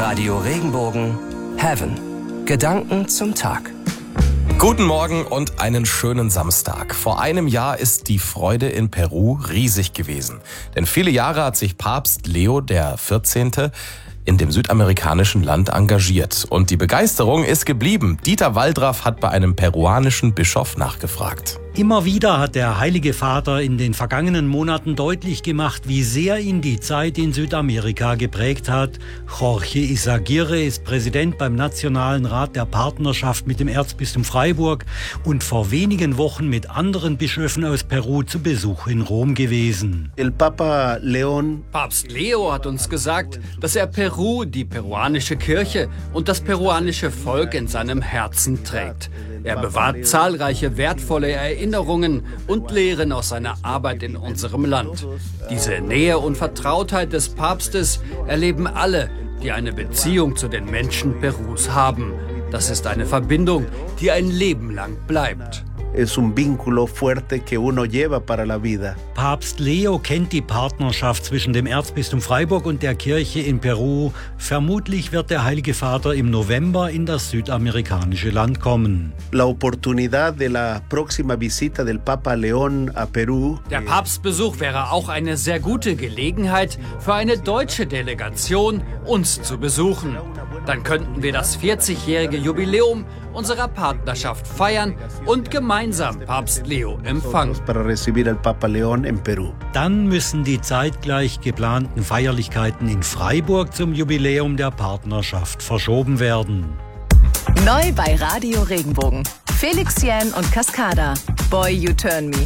Radio Regenbogen Heaven. Gedanken zum Tag. Guten Morgen und einen schönen Samstag. Vor einem Jahr ist die Freude in Peru riesig gewesen. Denn viele Jahre hat sich Papst Leo XIV. In dem südamerikanischen Land engagiert. Und die Begeisterung ist geblieben. Dieter Waldraff hat bei einem peruanischen Bischof nachgefragt. Immer wieder hat der Heilige Vater in den vergangenen Monaten deutlich gemacht, wie sehr ihn die Zeit in Südamerika geprägt hat. Jorge Izaguirre ist Präsident beim Nationalen Rat der Partnerschaft mit dem Erzbistum Freiburg und vor wenigen Wochen mit anderen Bischöfen aus Peru zu Besuch in Rom gewesen. Papst Leo hat uns gesagt, dass er Peru, die peruanische Kirche und das peruanische Volk in seinem Herzen trägt. Er bewahrt zahlreiche wertvolle Erinnerungen und Lehren aus seiner Arbeit in unserem Land. Diese Nähe und Vertrautheit des Papstes erleben alle, die eine Beziehung zu den Menschen Perus haben. Das ist eine Verbindung, die ein Leben lang bleibt. Papst Leo kennt die Partnerschaft zwischen dem Erzbistum Freiburg und der Kirche in Peru. Vermutlich wird der Heilige Vater im November in das südamerikanische Land kommen. Der Papstbesuch wäre auch eine sehr gute Gelegenheit für eine deutsche Delegation, uns zu besuchen. Dann könnten wir das 40-jährige Jubiläum unserer Partnerschaft feiern und gemeinsam Papst Leo empfangen. Dann müssen die zeitgleich geplanten Feierlichkeiten in Freiburg zum Jubiläum der Partnerschaft verschoben werden. Neu bei Radio Regenbogen. Felix Jähn und Cascada. Boy, You Turn Me.